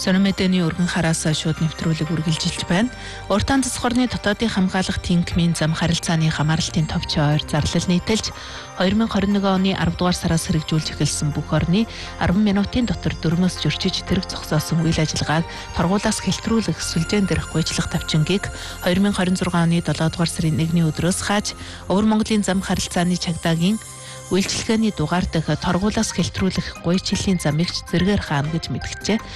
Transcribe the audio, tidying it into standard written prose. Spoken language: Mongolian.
Сонирмэдэний өргөн хараас шууд нэвтрүүлэг үргэлжилж байна. Уртан засаг орны дотоодын хамгаалах тэнхимийн зам харилцааны хамаарлалтын товч ойр зарлал нийтэлж 2021 оны 10 дугаар сараас хэрэгжүүлж эхэлсэн бүх орны 10 минутын дотор дөрмөөс зөрчиж тэрэг зогсоосон үйл ажиллагааг торгуулаас хэлтрүүлэх сүлжээн дээрх гүйцэтгэх тавчингийг 2026 оны 7 дугаар сарын 1-ний өдрөөс хааж Өвөр Монголын зам харилцааны чагдаагийн үйлчилгээний дугаар дахь торгуулаас хэлтрүүлэх гуйчлалын замыг зэргээр хаана гэж мэдгэжээ.